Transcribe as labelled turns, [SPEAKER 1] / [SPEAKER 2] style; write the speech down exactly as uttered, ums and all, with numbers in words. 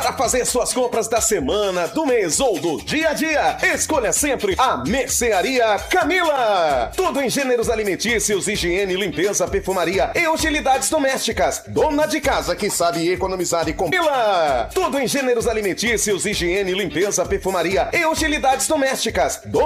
[SPEAKER 1] Para fazer suas compras da semana, do mês ou do dia a dia, escolha sempre a Mercearia Camila. Tudo em gêneros alimentícios, higiene, limpeza, perfumaria e utilidades domésticas. Dona de casa que sabe economizar e comprar. Tudo em gêneros alimentícios, higiene, limpeza, perfumaria e utilidades domésticas.